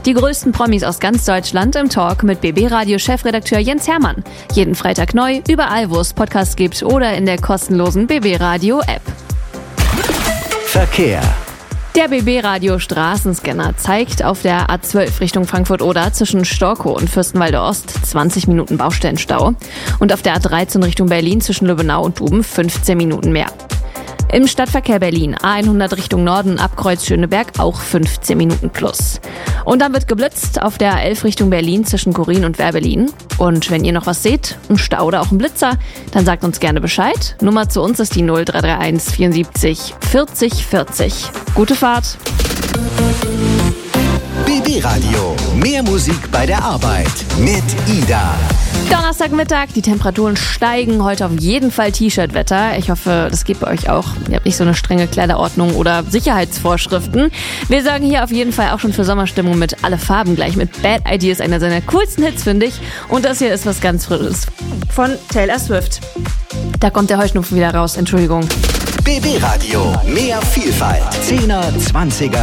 Die größten Promis aus ganz Deutschland im Talk mit BB-Radio-Chefredakteur Jens Hermann. Jeden Freitag neu, überall wo es Podcasts gibt oder in der kostenlosen BB-Radio-App. Verkehr. Der BB-Radio Straßenscanner zeigt auf der A12 Richtung Frankfurt-Oder zwischen Storkow und Fürstenwalde Ost 20 Minuten Baustellenstau und auf der A13 Richtung Berlin zwischen Lübbenau und Duben 15 Minuten mehr. Im Stadtverkehr Berlin A100 Richtung Norden ab Kreuz Schöneberg auch 15 Minuten plus. Und dann wird geblitzt auf der A11 Richtung Berlin zwischen Korin und Werbelin. Und wenn ihr noch was seht, ein Stau oder auch ein Blitzer, dann sagt uns gerne Bescheid. Nummer zu uns ist die 0331 74 40 40. Gute Fahrt! BB Radio. Mehr Musik bei der Arbeit mit Ida. Donnerstagmittag, die Temperaturen steigen, heute auf jeden Fall T-Shirt-Wetter. Ich hoffe, das geht bei euch auch. Ihr habt nicht so eine strenge Kleiderordnung oder Sicherheitsvorschriften. Wir sorgen hier auf jeden Fall auch schon für Sommerstimmung mit Alle Farben gleich mit Bad Ideas, einer seiner coolsten Hits, finde ich. Und das hier ist was ganz Frisches von Taylor Swift. Da kommt der Heuschnupfen wieder raus, Entschuldigung. BB Radio. Mehr Vielfalt. 10er, 20er,